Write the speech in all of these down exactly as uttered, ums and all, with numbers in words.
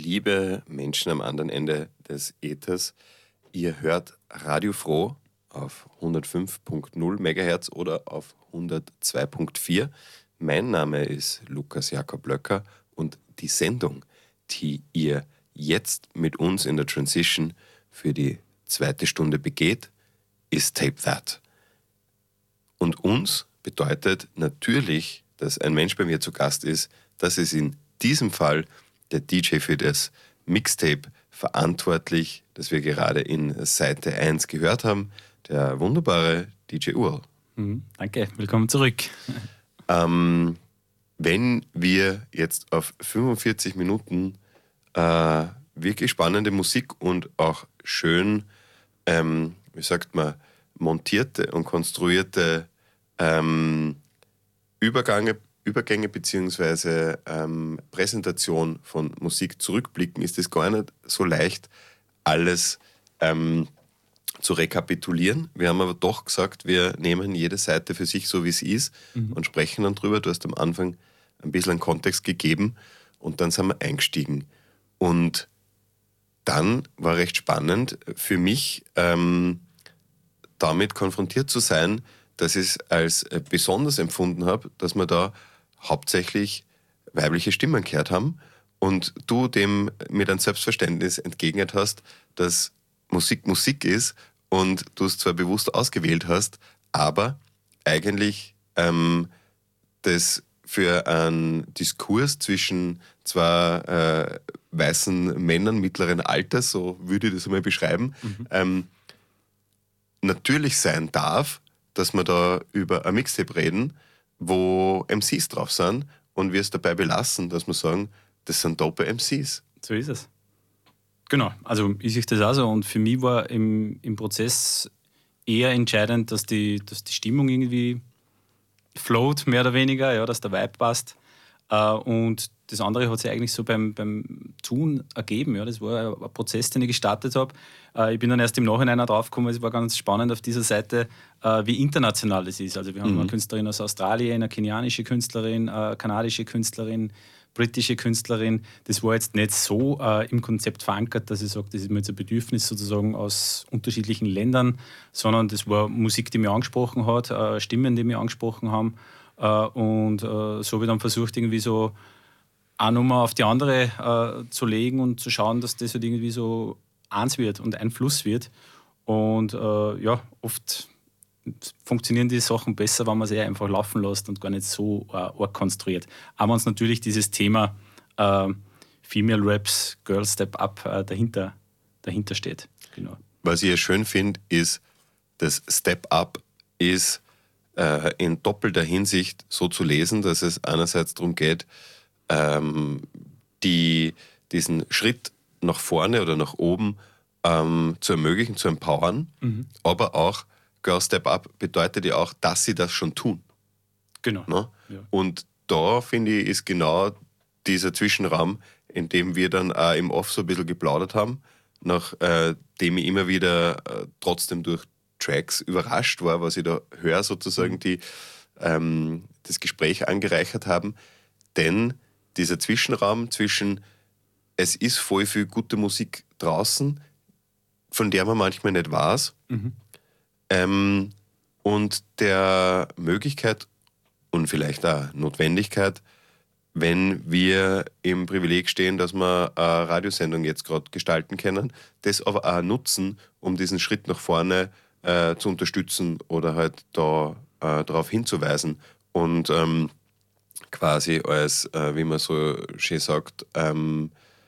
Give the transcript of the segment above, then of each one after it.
Liebe Menschen am anderen Ende des Äthers, ihr hört Radio Froh auf hundertfünf Komma null Megahertz oder auf hundertzwei Komma vier. Mein Name ist Lukas Jakob Löcker und die Sendung, die ihr jetzt mit uns in der Transition für die zweite Stunde begeht, ist Tape That. Und uns bedeutet natürlich, dass ein Mensch bei mir zu Gast ist. Das ist in diesem Fall der D J für das Mixtape verantwortlich, das wir gerade in Seite eins gehört haben, der wunderbare D J Url. Mhm, danke, willkommen zurück. Ähm, wenn wir jetzt auf fünfundvierzig Minuten äh, wirklich spannende Musik und auch schön, ähm, wie sagt man, montierte und konstruierte ähm, Übergänge, Übergänge bzw. Ähm, Präsentation von Musik zurückblicken, ist es gar nicht so leicht, alles ähm, zu rekapitulieren. Wir haben aber doch gesagt, wir nehmen jede Seite für sich so, wie sie ist, mhm. und sprechen dann drüber. Du hast am Anfang ein bisschen einen Kontext gegeben und dann sind wir eingestiegen. Und dann war recht spannend für mich, ähm, damit konfrontiert zu sein, dass ich es als besonders empfunden habe, dass wir da hauptsächlich weibliche Stimmen gehört haben und du dem mit einem Selbstverständnis entgegnet hast, dass Musik Musik ist und du es zwar bewusst ausgewählt hast, aber eigentlich ähm, das für einen Diskurs zwischen zwei äh, weißen Männern mittleren Alters, so würde ich das einmal beschreiben, mhm. ähm, natürlich sein darf, dass wir da über ein Mixtape reden, wo M Cs drauf sind und wir es dabei belassen, dass wir sagen, das sind dope M Cs. So ist es. Genau, also ich sehe das auch so und für mich war im, im Prozess eher entscheidend, dass die, dass die Stimmung irgendwie float, mehr oder weniger, ja, dass der Vibe passt. Und das andere hat sich eigentlich so beim, beim Tun ergeben. Ja. Das war ein Prozess, den ich gestartet habe. Ich bin dann erst im Nachhinein drauf gekommen, es war ganz spannend auf dieser Seite, wie international das ist. Also wir haben mhm. eine Künstlerin aus Australien, eine kenianische Künstlerin, eine kanadische Künstlerin, britische Künstlerin. Das war jetzt nicht so äh, im Konzept verankert, dass ich sage, das ist mir jetzt ein Bedürfnis sozusagen aus unterschiedlichen Ländern, sondern das war Musik, die mich angesprochen hat, äh, Stimmen, die mich angesprochen haben. Äh, und äh, so habe ich dann versucht, irgendwie so eine Nummer auf die andere äh, zu legen und zu schauen, dass das halt irgendwie so eins wird und ein Fluss wird. Und äh, ja, oft funktionieren die Sachen besser, wenn man sie einfach laufen lässt und gar nicht so äh, arg konstruiert. Aber uns natürlich dieses Thema äh, Female Raps, Girl Step Up äh, dahinter, dahinter steht. Genau. Was ich ja schön finde, ist, das Step Up ist äh, in doppelter Hinsicht so zu lesen, dass es einerseits darum geht, ähm, die, diesen Schritt nach vorne oder nach oben ähm, zu ermöglichen, zu empowern, mhm. aber auch Girl Step Up bedeutet ja auch, dass sie das schon tun. Genau. Ne? Ja. Und da, finde ich, ist genau dieser Zwischenraum, in dem wir dann auch im Off so ein bisschen geplaudert haben, nachdem äh, ich immer wieder äh, trotzdem durch Tracks überrascht war, was ich da höre, sozusagen, die ähm, das Gespräch angereichert haben. Denn dieser Zwischenraum zwischen, es ist voll viel gute Musik draußen, von der man manchmal nicht weiß, mhm. Ähm, und der Möglichkeit und vielleicht auch Notwendigkeit, wenn wir im Privileg stehen, dass wir eine Radiosendung jetzt gerade gestalten können, das aber auch nutzen, um diesen Schritt nach vorne äh, zu unterstützen oder halt da äh, darauf hinzuweisen und ähm, quasi als, äh, wie man so schön sagt, ähm,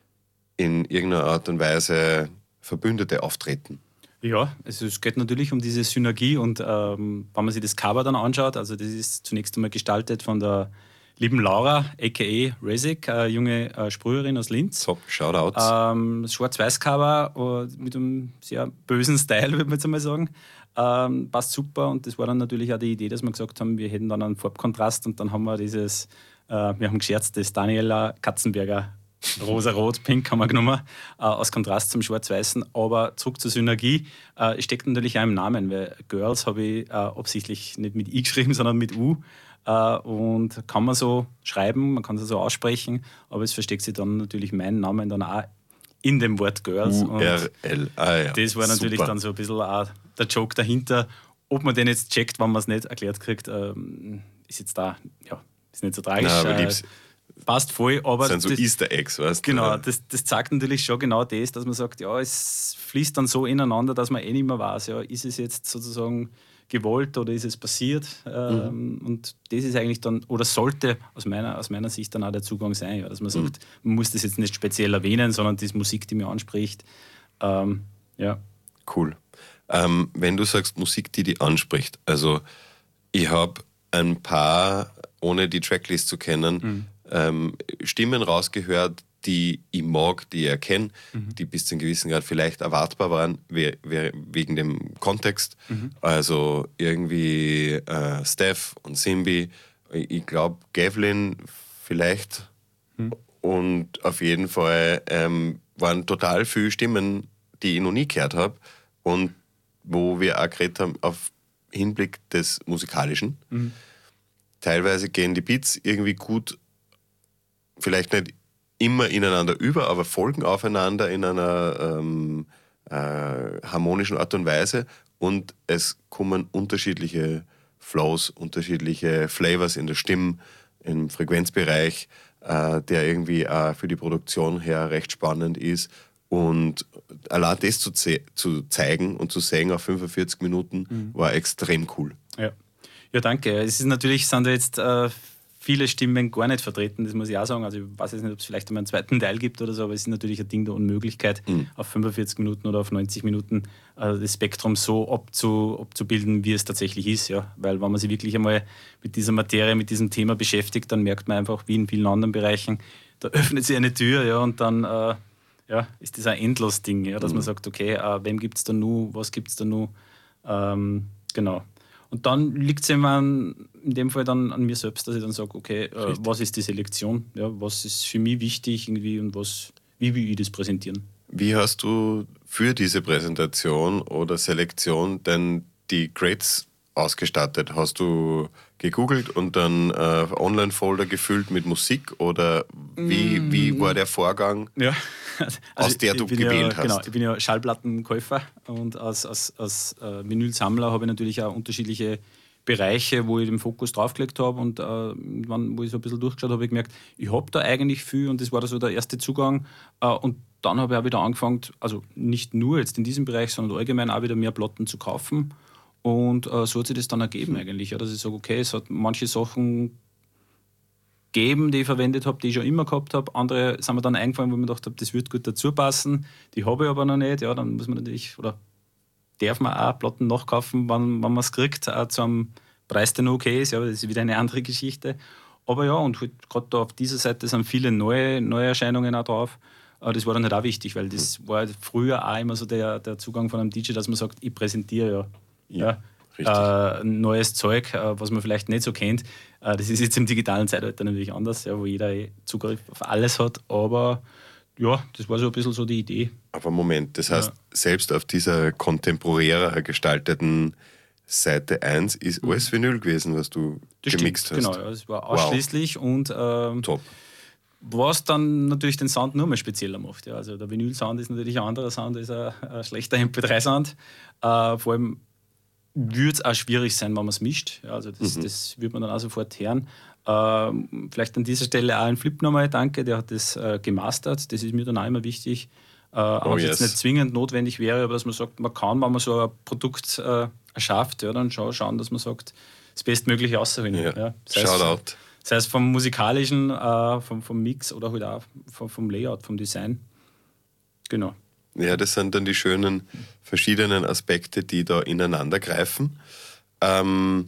in irgendeiner Art und Weise Verbündete auftreten. Ja, also es geht natürlich um diese Synergie und ähm, wenn man sich das Cover dann anschaut, also das ist zunächst einmal gestaltet von der lieben Laura, aka Rezik, eine junge äh, Sprüherin aus Linz. Top, Shoutouts. Ähm, das Schwarz-Weiß-Cover äh, mit einem sehr bösen Style, würde man jetzt einmal sagen. Ähm, passt super und das war dann natürlich auch die Idee, dass wir gesagt haben, wir hätten dann einen Farbkontrast und dann haben wir dieses, äh, wir haben gescherzt, das Daniela Katzenberger rosa-rot-pink haben wir genommen, äh, aus Kontrast zum Schwarz-Weißen. Aber zurück zur Synergie, äh, steckt natürlich auch im Namen, weil Girls habe ich äh, absichtlich nicht mit I geschrieben, sondern mit U. Äh, und kann man so schreiben, man kann es so aussprechen, aber es versteckt sich dann natürlich mein Name dann auch in dem Wort Girls. U R L. Ah, ja. Das war natürlich Super. dann so ein bisschen auch der Joke dahinter. Ob man den jetzt checkt, wenn man es nicht erklärt kriegt, ähm, ist jetzt da, ja, ist nicht so tragisch. Nein, aber äh, lieb's. Passt voll, aber Das sind so das, Easter Eggs, weißt du? genau, das, das zeigt natürlich schon genau das, dass man sagt, ja, es fließt dann so ineinander, dass man eh nicht mehr weiß, ja, ist es jetzt sozusagen gewollt oder ist es passiert? Ähm, Mhm. Und das ist eigentlich dann, oder sollte aus meiner, aus meiner Sicht dann auch der Zugang sein, ja, dass man sagt, Mhm. man muss das jetzt nicht speziell erwähnen, sondern die Musik, die mir anspricht. Ähm, ja. Cool. Ähm, wenn du sagst Musik, die dich anspricht, also ich habe ein paar, ohne die Tracklist zu kennen, Mhm. ähm, Stimmen rausgehört, die ich mag, die ich erkenne, Mhm. die bis zu einem gewissen Grad vielleicht erwartbar waren, we we wegen dem Kontext. Mhm. Also irgendwie äh, Steph und Simbi, ich glaube Gavlin vielleicht. Mhm. Und auf jeden Fall ähm, waren total viele Stimmen, die ich noch nie gehört habe und wo wir auch geredet haben auf Hinblick des Musikalischen. Mhm. Teilweise gehen die Beats irgendwie gut, vielleicht nicht immer ineinander über, aber folgen aufeinander in einer ähm, äh, harmonischen Art und Weise und es kommen unterschiedliche Flows, unterschiedliche Flavors in der Stimme, im Frequenzbereich, äh, der irgendwie auch für die Produktion her recht spannend ist. Und allein das zu, ze zu zeigen und zu sehen auf fünfundvierzig Minuten Mhm. war extrem cool. Ja. Ja, danke. Es ist natürlich, sind da jetzt äh, viele Stimmen gar nicht vertreten, das muss ich auch sagen. Also ich weiß jetzt nicht, ob es vielleicht einmal einen zweiten Teil gibt oder so, aber es ist natürlich ein Ding der Unmöglichkeit, Mhm. auf fünfundvierzig Minuten oder auf neunzig Minuten äh, das Spektrum so abzu, abzubilden, wie es tatsächlich ist. Ja? Weil wenn man sich wirklich einmal mit dieser Materie, mit diesem Thema beschäftigt, dann merkt man einfach, wie in vielen anderen Bereichen, da öffnet sich eine Tür, ja, und dann äh, ja, ist das ein endlos Ding, ja, dass Mhm. man sagt, okay, äh, wem gibt es da nur, was gibt es da nur? Ähm, genau. Und dann liegt es immer an, in dem Fall dann an mir selbst, dass ich dann sage, okay, äh, Richtig. was ist die Selektion? Ja, was ist für mich wichtig irgendwie und was, wie will ich das präsentieren? Wie hast du für diese Präsentation oder Selektion denn die Grades ausgestattet? Hast du gegoogelt und dann äh, Online-Folder gefüllt mit Musik oder wie, wie war der Vorgang, Ja, also aus der ich du bin ja, gewählt genau, hast? ich bin ja Schallplattenkäufer und als, als, als äh, Vinylsammler habe ich natürlich auch unterschiedliche Bereiche, wo ich den Fokus draufgelegt habe und äh, irgendwann, wo ich so ein bisschen durchgeschaut habe, habe ich gemerkt, ich habe da eigentlich viel und das war da so der erste Zugang äh, und dann habe ich auch wieder angefangen, also nicht nur jetzt in diesem Bereich, sondern allgemein auch wieder mehr Platten zu kaufen und äh, so hat sich das dann ergeben eigentlich, ja, dass ich sage, okay, es hat manche Sachen geben, die ich verwendet habe, die ich schon immer gehabt habe. Andere sind mir dann eingefallen, wo ich mir gedacht habe, das wird gut dazu passen. Die habe ich aber noch nicht. Ja, dann muss man natürlich, oder darf man auch Platten nachkaufen, wann, wann man es kriegt, auch zu einem Preis, der noch okay ist. Ja, das ist wieder eine andere Geschichte. Aber ja, und halt gerade da auf dieser Seite sind viele neue Neuerscheinungen auch drauf. Äh, Das war dann halt auch wichtig, weil das war halt früher auch immer so der, der Zugang von einem D J, dass man sagt, ich präsentiere ja. Ja, richtig. Äh, neues Zeug, äh, was man vielleicht nicht so kennt. Äh, das ist jetzt im digitalen Zeitalter natürlich anders, ja, wo jeder eh Zugriff auf alles hat. Aber ja, das war so ein bisschen so die Idee. Aber Moment, das heißt, Ja. selbst auf dieser kontemporärer gestalteten Seite eins ist alles Vinyl gewesen, was du Das gemixt stimmt, hast. genau. Ja, es war Wow. ausschließlich und ähm, Top. was dann natürlich den Sound nur mehr spezieller macht. Ja. Also der Vinyl-Sound ist natürlich ein anderer Sound als ein, ein schlechter M P drei Sound. Äh, vor allem würde es auch schwierig sein, wenn man es mischt. Ja, also das, Mhm. das wird man dann auch sofort hören. Ähm, vielleicht an dieser Stelle auch ein Flip nochmal, danke, der hat das äh, gemastert. Das ist mir dann auch immer wichtig. Äh, auch Oh wenn es yes. jetzt nicht zwingend notwendig wäre, aber dass man sagt, man kann, wenn man so ein Produkt äh, erschafft, ja, dann schau, schauen, dass man sagt, das Bestmögliche rausholen. Ja. Ja. Sei es- Shoutout. Sei es vom musikalischen, äh, vom, vom Mix oder halt auch vom, vom Layout, vom Design. Genau. Ja, das sind dann die schönen verschiedenen Aspekte, die da ineinander greifen. Ähm,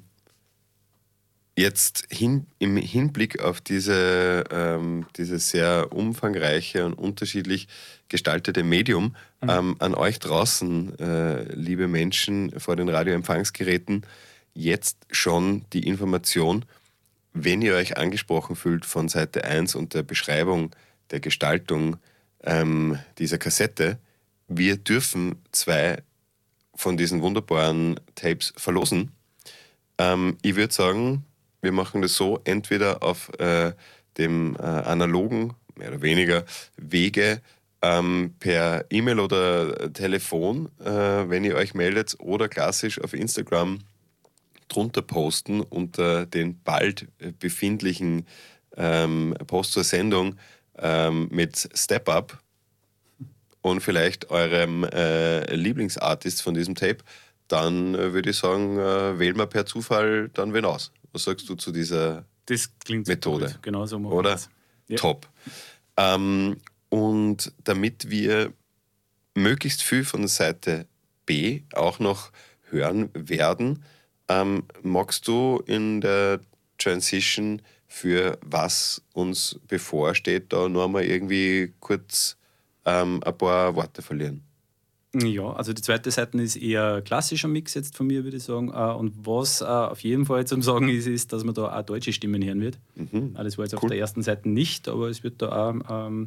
jetzt hin, im Hinblick auf diese, ähm, dieses sehr umfangreiche und unterschiedlich gestaltete Medium, Mhm. ähm, an euch draußen, äh, liebe Menschen vor den Radioempfangsgeräten, jetzt schon die Information, wenn ihr euch angesprochen fühlt von Seite eins und der Beschreibung der Gestaltung ähm, dieser Kassette, wir dürfen zwei von diesen wunderbaren Tapes verlosen. Ähm, ich würde sagen, Wir machen das so, entweder auf äh, dem äh, analogen, mehr oder weniger, Wege ähm, per E-Mail oder Telefon, äh, wenn ihr euch meldet, oder klassisch auf Instagram drunter posten unter den bald befindlichen ähm, Post zur Sendung ähm, mit Step Up und vielleicht eurem äh, Lieblingsartist von diesem Tape, dann äh, würde ich sagen, äh, wählen wir per Zufall dann wen aus. Was sagst du zu dieser Das klingt Methode? gut. Genau so machen Oder? wir's. Ja. Top. Ähm, und damit wir möglichst viel von Seite B auch noch hören werden, ähm, magst du in der Transition, für was uns bevorsteht, da noch mal irgendwie kurz ähm, ein paar Worte verlieren? Ja, also die zweite Seite ist eher klassischer Mix jetzt von mir, würde ich sagen. Äh, Und was äh, auf jeden Fall zum Sagen ist, ist, dass man da auch deutsche Stimmen hören wird. Mhm. Äh, Das war jetzt auf Cool. der ersten Seite nicht, aber es wird da auch ähm,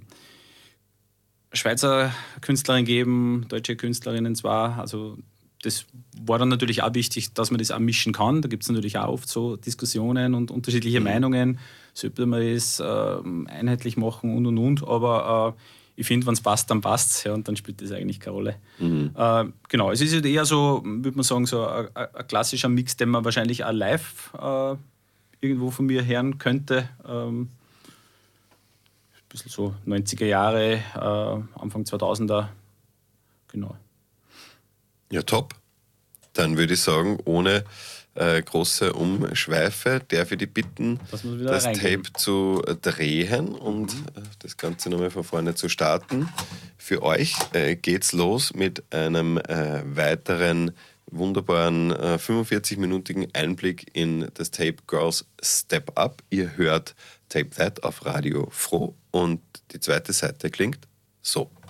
Schweizer Künstlerin geben, deutsche Künstlerinnen zwar. Also das war dann natürlich auch wichtig, dass man das auch mischen kann. Da gibt es natürlich auch oft so Diskussionen und unterschiedliche Mhm. Meinungen. Sollte man das ähm, einheitlich machen und und und. Aber äh, ich finde, wenn es passt, dann passt es. Ja, und dann spielt das eigentlich keine Rolle. Mhm. Äh, genau, es ist halt eher so, würde man sagen, so ein, ein ein klassischer Mix, den man wahrscheinlich auch live äh, irgendwo von mir hören könnte. Ähm, ein bisschen so neunziger Jahre, äh, Anfang zweitausender. Genau. Ja, top. Dann würde ich sagen, ohne äh, große Umschweife, darf ich dich bitten, Dass wir wieder das reingehen. Tape zu äh, drehen und äh, das Ganze nochmal von vorne zu starten. Für euch äh, geht's los mit einem äh, weiteren wunderbaren äh, fünfundvierzig-minütigen Einblick in das Tape Girls Step Up. Ihr hört Tape That auf Radio Froh und die zweite Seite klingt so.